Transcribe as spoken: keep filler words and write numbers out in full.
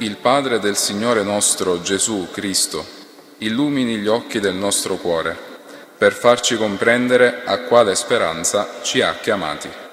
il Padre del Signore nostro Gesù Cristo illumini gli occhi del nostro cuore per farci comprendere a quale speranza ci ha chiamati.